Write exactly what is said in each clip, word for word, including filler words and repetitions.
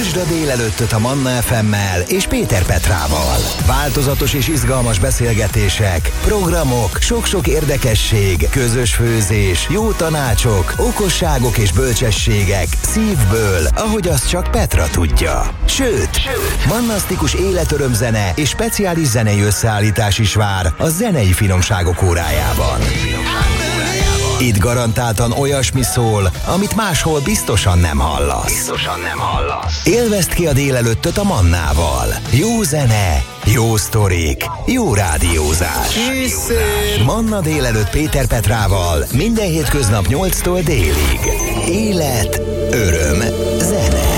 Búcsúzsd a délelőttöt a Manna ef emmel és Péter Petrával. Változatos és izgalmas beszélgetések, programok, sok-sok érdekesség, közös főzés, jó tanácsok, okosságok és bölcsességek szívből, ahogy azt csak Petra tudja. Sőt, Sőt. mannasztikus életörömzene és speciális zenei összeállítás is vár a zenei finomságok órájában. Itt garantáltan olyasmi szól, amit máshol biztosan nem hallasz. Biztosan nem hallasz. Élvezd ki a délelőttöt a Mannával. Jó zene, jó sztorik, jó rádiózás. Készül. Manna délelőtt Péter Petrával minden hétköznap nyolctól délig. Élet, öröm, zene.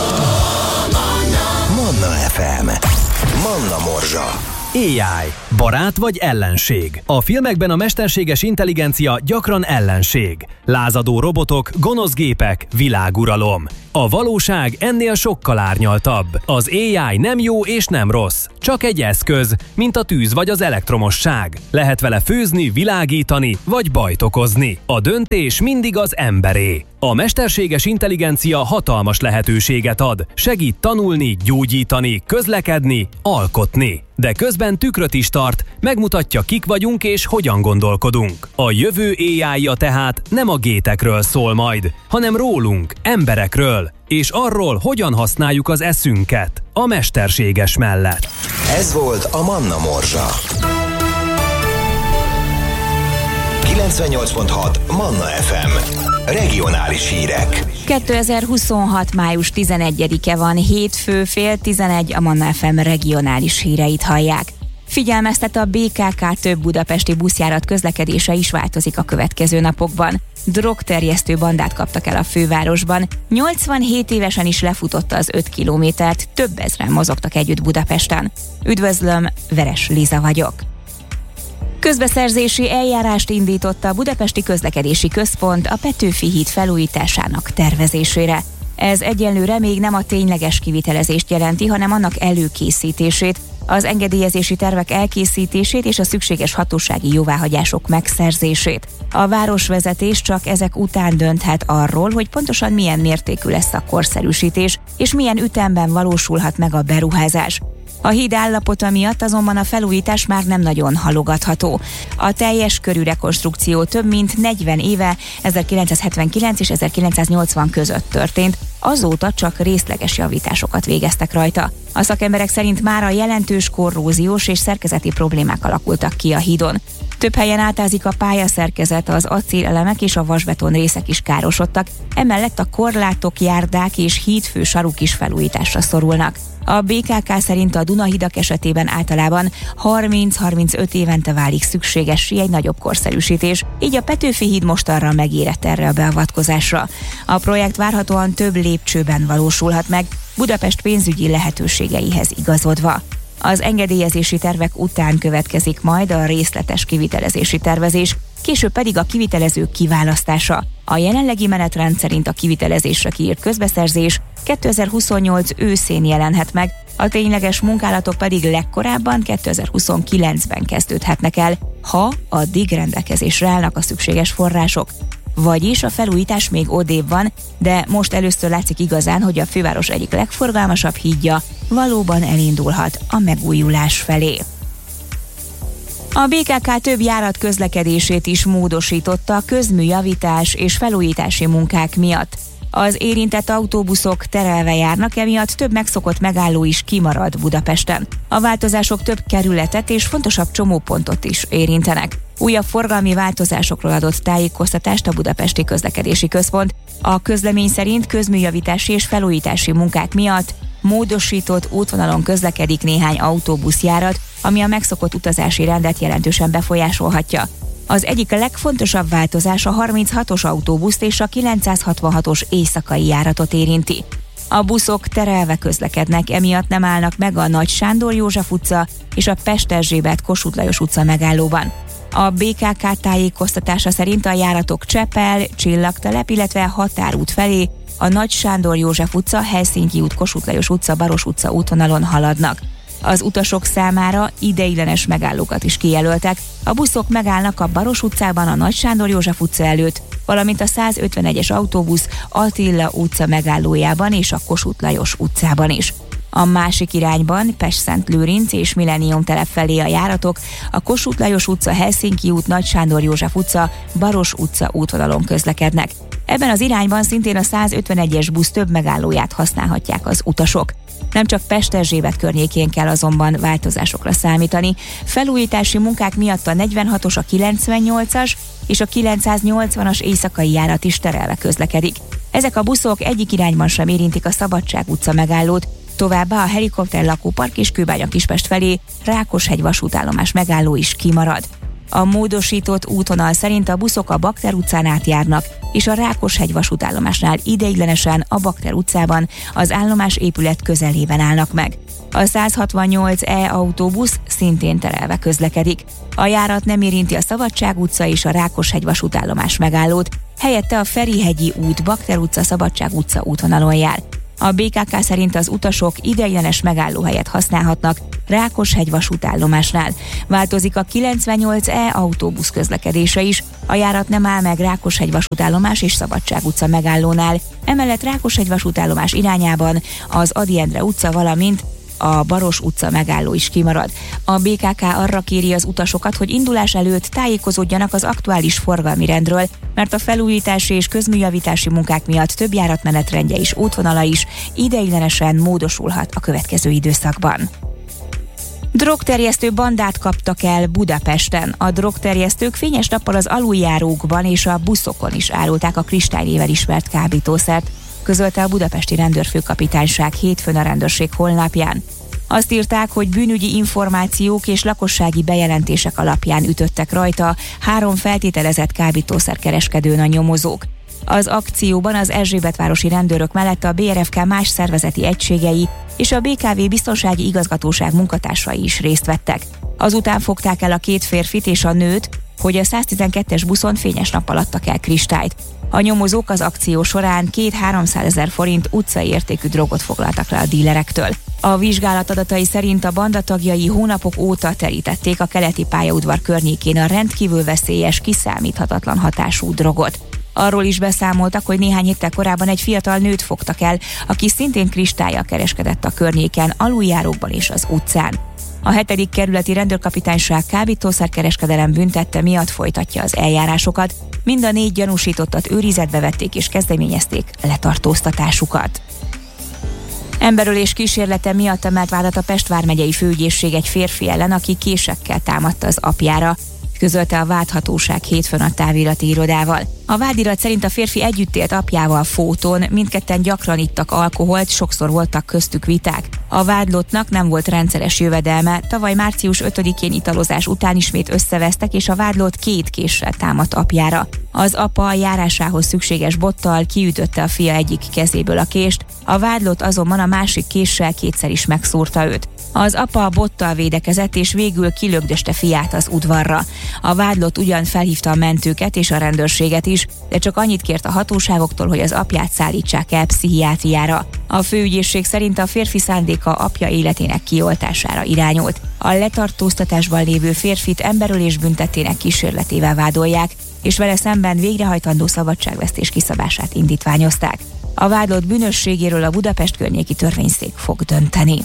Manna ef em. Manna Morzsa. á i. Barát vagy ellenség? A filmekben a mesterséges intelligencia gyakran ellenség. Lázadó robotok, gonosz gépek, világuralom. A valóság ennél sokkal árnyaltabb. Az á i nem jó és nem rossz. Csak egy eszköz, mint a tűz vagy az elektromosság. Lehet vele főzni, világítani vagy bajt okozni. A döntés mindig az emberé. A mesterséges intelligencia hatalmas lehetőséget ad. Segít tanulni, gyógyítani, közlekedni, alkotni. De közben tükröt is tart, megmutatja, kik vagyunk és hogyan gondolkodunk. A jövő á i-ja tehát nem a gétekről szól majd, hanem rólunk, emberekről, és arról, hogyan használjuk az eszünket a mesterséges mellett. Ez volt a Manna Morzsa. kilencvennyolc pont hat Manna ef em. Regionális hírek. kétezer-huszonhat. május tizenegyedike van, hétfő, fél tizenegy, a Manna ef em regionális híreit hallják. Figyelmeztet a bé ká ká, több budapesti buszjárat közlekedése is változik a következő napokban. Drogterjesztő bandát kaptak el a fővárosban. nyolcvanhét évesen is lefutotta az öt kilométert, több ezren mozogtak együtt Budapesten. Üdvözlöm, Veres Liza vagyok. Közbeszerzési eljárást indította a Budapesti Közlekedési Központ a Petőfi híd felújításának tervezésére. Ez egyenlőre még nem a tényleges kivitelezést jelenti, hanem annak előkészítését, az engedélyezési tervek elkészítését és a szükséges hatósági jóváhagyások megszerzését. A városvezetés csak ezek után dönthet arról, hogy pontosan milyen mértékű lesz a korszerűsítés, és milyen ütemben valósulhat meg a beruházás. A híd állapota miatt azonban a felújítás már nem nagyon halogatható. A teljes körű rekonstrukció több mint negyven éve, ezerkilencszázhetvenkilenc és ezerkilencszáznyolcvan között történt, azóta csak részleges javításokat végeztek rajta. A szakemberek szerint már a jelentős korróziós és szerkezeti problémák alakultak ki a hídon. Több helyen átázik a pályaszerkezet, az acélelemek és a vasbeton részek is károsodtak, emellett a korlátok, járdák és hídfő saruk is felújításra szorulnak. A bé ká ká szerint a Dunahidak esetében általában harminc-harmincöt évente válik szükségessé egy nagyobb korszerűsítés, így a Petőfi híd mostanra megérett erre a beavatkozásra. A projekt várhatóan több lépcsőben valósulhat meg, Budapest pénzügyi lehetőségeihez igazodva. Az engedélyezési tervek után következik majd a részletes kivitelezési tervezés, később pedig a kivitelezők kiválasztása. A jelenlegi menetrend szerint a kivitelezésre kiírt közbeszerzés kétezer-huszonnyolc őszén jelenhet meg, a tényleges munkálatok pedig legkorábban kétezer-huszonkilencben kezdődhetnek el, ha addig rendelkezésre állnak a szükséges források. Vagyis a felújítás még odébb van, de most először látszik igazán, hogy a főváros egyik legforgalmasabb hídja valóban elindulhat a megújulás felé. A bé ká ká több járat közlekedését is módosította közműjavítás és felújítási munkák miatt. Az érintett autóbuszok terelve járnak, emiatt több megszokott megálló is kimarad Budapesten. A változások több kerületet és fontosabb csomópontot is érintenek. Újabb forgalmi változásokról adott tájékoztatást a Budapesti Közlekedési Központ. A közlemény szerint közműjavítási és felújítási munkák miatt módosított útvonalon közlekedik néhány autóbuszjárat, ami a megszokott utazási rendet jelentősen befolyásolhatja. Az egyik legfontosabb változás a harminchatos autóbuszt és a kilencszázhatvanhatos éjszakai járatot érinti. A buszok terelve közlekednek, emiatt nem állnak meg a Nagy Sándor József utca és a Pest-Erzsébet Kossuth Lajos utca megállóban. A bé ká ká tájékoztatása szerint a járatok Csepel, Csillagtelep, illetve Határút felé a Nagy Sándor József utca, Helsinki út, Kossuth Lajos utca, Baros utca útvonalon haladnak. Az utasok számára ideiglenes megállókat is kijelöltek. A buszok megállnak a Baros utcában, a Nagy Sándor József utca előtt, valamint a százötvenegyes autóbusz Attila utca megállójában és a Kossuth Lajos utcában is. A másik irányban Pest-Szent-Lőrinc és Millennium telep felé a járatok a Kossuth Lajos utca, Helsinki út, Nagy Sándor József utca, Baros utca útvonalon közlekednek. Ebben az irányban szintén a százötvenegyes busz több megállóját használhatják az utasok. Nem csak Pest-Erzsébet környékén kell azonban változásokra számítani. Felújítási munkák miatt a negyvenhatos, a kilencvennyolcas és a kilencszáznyolcvanas éjszakai járat is terelve közlekedik. Ezek a buszok egyik irányban sem érintik a Szabadság utca megállót, továbbá a Helikopter lakópark és Kőbánya-Kispest felé Rákoshegy vasútállomás megálló is kimarad. A módosított útvonal szerint a buszok a Bakter utcán átjárnak, és a Rákoshegy vasútállomásnál ideiglenesen a Bakter utcában az állomás épület közelében állnak meg. A százhatvannyolc E autóbusz szintén terelve közlekedik. A járat nem érinti a Szabadság utca és a Rákoshegy vasútállomás megállót, helyette a Ferihegyi út, Bakter utca, Szabadság utca útvonalon jár. A bé ká ká szerint az utasok ideiglenes megállóhelyet használhatnak Rákoshegy vasútállomásnál. Változik a kilencvennyolc E autóbusz közlekedése is. A járat nem áll meg Rákoshegy vasútállomás és Szabadság utca megállónál. Emellett Rákoshegy vasútállomás irányában az Ady Endre utca, valamint a Baros utca megálló is kimarad. A bé ká ká arra kéri az utasokat, hogy indulás előtt tájékozódjanak az aktuális forgalmi rendről, mert a felújítási és közműjavítási munkák miatt több járatmenetrendje és útvonala is ideiglenesen módosulhat a következő időszakban. Drogterjesztő bandát kaptak el Budapesten. A drogterjesztők fényes nappal az aluljárókban és a buszokon is árulták a kristálynéven ismert kábítószert, közölte a budapesti rendőrfőkapitányság hétfőn a rendőrség honlapján. Azt írták, hogy bűnügyi információk és lakossági bejelentések alapján ütöttek rajta három feltételezett kábítószerkereskedőn a nyomozók. Az akcióban az Erzsébetvárosi rendőrök mellett a bé er ef ká más szervezeti egységei és a bé ká vé biztonsági igazgatóság munkatársai is részt vettek. Azután fogták el a két férfit és a nőt, hogy a száztizenkettes buszon fényes nappal adtak el kristályt. A nyomozók az akció során két-háromszázezer forint utcai értékű drogot foglaltak le a dílerektől. A vizsgálat adatai szerint a banda tagjai hónapok óta terítették a keleti pályaudvar környékén a rendkívül veszélyes, kiszámíthatatlan hatású drogot. Arról is beszámoltak, hogy néhány héttel korábban egy fiatal nőt fogtak el, aki szintén kristállyal kereskedett a környéken, aluljárókban és az utcán. A hetedik kerületi rendőrkapitányság kábítószerkereskedelem büntette miatt folytatja az eljárásokat. Mind a négy gyanúsítottat őrizetbe vették és kezdeményezték letartóztatásukat. Emberölés kísérlete miatt emelt vádat a Pest vármegyei főügyészség egy férfi ellen, aki késekkel támadta az apjára, közölte a vádhatóság hétfőn a távirati irodával. A vádirat szerint a férfi együtt élt apjával Fóton, mindketten gyakran ittak alkoholt, sokszor voltak köztük viták. A vádlottnak nem volt rendszeres jövedelme, tavaly március ötödikén italozás után ismét összevesztek, és a vádlott két késsel támadt apjára. Az apa járásához szükséges bottal kiütötte a fia egyik kezéből a kést, a vádlott azonban a másik késsel kétszer is megszúrta őt. Az apa bottal védekezett, és végül kilögdöste fiát az udvarra. A vádlott ugyan felhívta a mentőket és a rendőrséget is, de csak annyit kért a hatóságoktól, hogy az apját szállítsák el pszichiátriára. A főügyészség szerint a férfi szándéka apja életének kioltására irányult. A letartóztatásban lévő férfit emberölés büntettének kísérletével vádolják, és vele szemben végrehajtandó szabadságvesztés kiszabását indítványozták. A vádlott bűnösségéről a Budapest környéki törvényszék fog dönteni.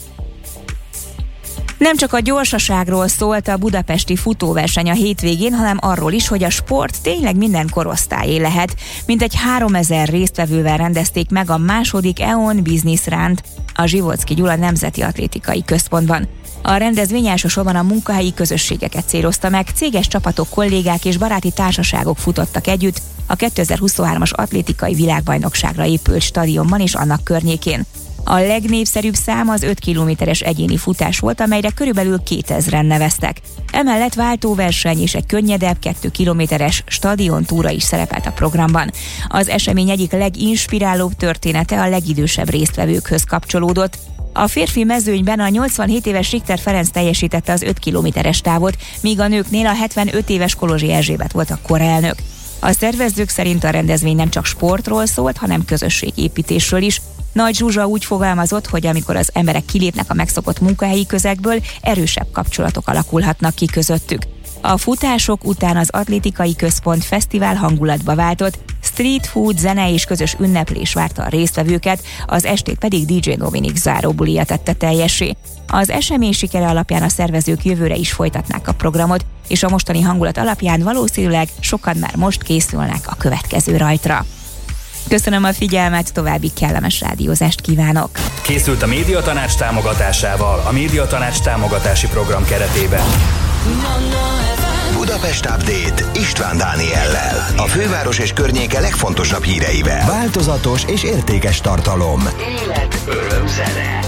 Nem csak a gyorsaságról szólt a budapesti futóverseny a hétvégén, hanem arról is, hogy a sport tényleg minden korosztályé lehet. Mintegy háromezer résztvevővel rendezték meg a második é o en Business Run-t a Zsivolszky Gyula Nemzeti Atlétikai Központban. A rendezvény elsősorban a munkahelyi közösségeket célozta meg, céges csapatok, kollégák és baráti társaságok futottak együtt a kétezer-huszonhármas atlétikai világbajnokságra épült stadionban és annak környékén. A legnépszerűbb szám az öt kilométeres egyéni futás volt, amelyre körülbelül kétezren neveztek. Emellett váltóverseny és egy könnyedebb két kilométeres stadiontúra is szerepelt a programban. Az esemény egyik leginspirálóbb története a legidősebb résztvevőkhöz kapcsolódott. A férfi mezőnyben a nyolcvanhét éves Richter Ferenc teljesítette az öt kilométeres távot, míg a nőknél a hetvenöt éves Kolozsi Erzsébet volt a korelnök. A szervezők szerint a rendezvény nem csak sportról szólt, hanem közösségépítésről is. Nagy Zsuzsa úgy fogalmazott, hogy amikor az emberek kilépnek a megszokott munkahelyi közegből, erősebb kapcsolatok alakulhatnak ki közöttük. A futások után az atlétikai központ fesztivál hangulatba váltott, street food, zene és közös ünneplés várta a résztvevőket, az estét pedig dé dzsé Dominik záróbulia tette teljessé. Az esemény sikere alapján a szervezők jövőre is folytatnák a programot, és a mostani hangulat alapján valószínűleg sokan már most készülnek a következő rajtra. Köszönöm a figyelmet, további kellemes rádiózást kívánok! Készült a Médiatanács támogatásával a Médiatanács támogatási program keretében. Budapest Update István Dániellel. A főváros és környéke legfontosabb híreivel. Változatos és értékes tartalom. Élet, öröm, zene.